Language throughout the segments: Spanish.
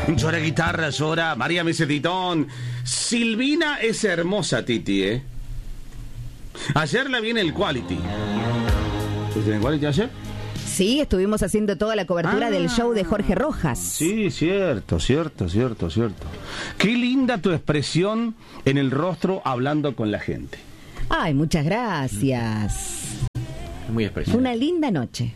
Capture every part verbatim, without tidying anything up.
Llora guitarra, llora. María Mesetitón. Silvina es hermosa, Titi, ¿eh? Ayer la vi en el Quality. ¿Estuviste en el Quality ayer? Sí, estuvimos haciendo toda la cobertura ah, del show de Jorge Rojas. Sí, cierto, cierto, cierto, cierto. Qué linda tu expresión en el rostro hablando con la gente. Ay, muchas gracias. Muy expresiva. Una linda noche.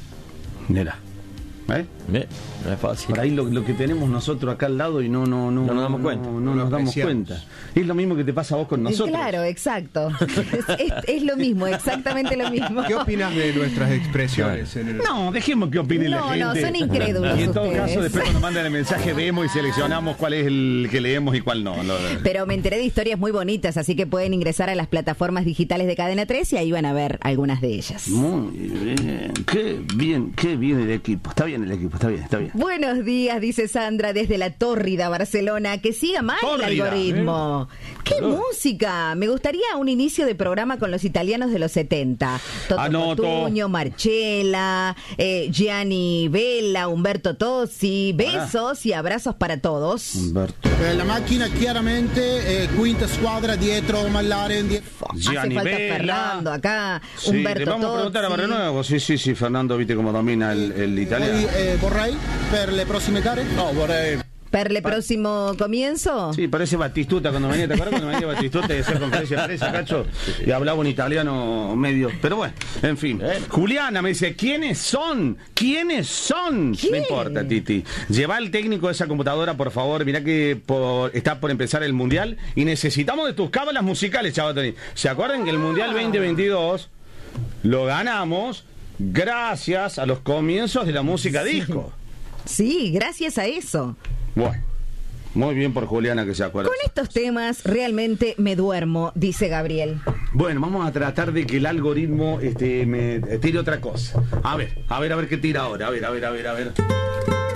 Mira. ¿Eh? Bien, no es fácil. Por ahí lo, lo que tenemos nosotros acá al lado y no no no, no nos damos cuenta. No, no nos damos cuenta. Es lo mismo que te pasa a vos con nosotros. Claro, exacto. Es, es, es lo mismo, exactamente lo mismo. ¿Qué opinas de nuestras expresiones? En el... No, dejemos que opine no, la gente. No, son incrédulos. Y en todo ustedes. caso, después cuando mandan el mensaje vemos y seleccionamos cuál es el que leemos y cuál no. no. Pero me enteré de historias muy bonitas, así que pueden ingresar a las plataformas digitales de Cadena tres y ahí van a ver algunas de ellas. Muy bien. Qué bien, qué bien el equipo. Está bien el equipo, está bien, está bien. Buenos días, dice Sandra desde la Tórrida, Barcelona. Que siga mal Tórrida, el algoritmo. ¿eh? ¡Qué Claro. música! Me gustaría un inicio de programa con los italianos de los setenta. Toto Anoto. Cotugno, Marcella, eh, Gianni Vella, Umberto Tozzi. Besos y abrazos para todos. Humberto. Eh, la macchina chiaramente, eh, quinta squadra dietro Mallaren. Dietro. Hace Gianni falta Vella. Fernando acá, Sí, Umberto le vamos a preguntar a Tozzi. Barrio Nuevo. Sí, sí, sí, Fernando, viste cómo domina el, el italiano. Poi eh, vorrei per le prossime gare? No, vorrei. ¿Per el próximo comienzo? Sí, parece Batistuta cuando venía, ¿te acuerdas cuando venía Batistuta y hacía conferencia de prensa, Cacho? Y hablaba un italiano medio. Pero bueno, en fin. Juliana me dice, ¿quiénes son? ¿Quiénes son? ¿Quién? No importa, Titi. Lleva al técnico de esa computadora, por favor. Mirá que por, está por empezar el Mundial y necesitamos de tus cábalas musicales, Chabatoni. ¿Se acuerdan que el Mundial veinte veintidós lo ganamos gracias a los comienzos de la música Sí. disco? Sí, gracias a eso. Bueno, muy bien por Juliana que se acuerda. Con estos temas realmente me duermo, dice Gabriel. Bueno, vamos a tratar de que el algoritmo este, me tire otra cosa. A ver, a ver, a ver qué tira ahora. A ver, a ver, a ver, a ver.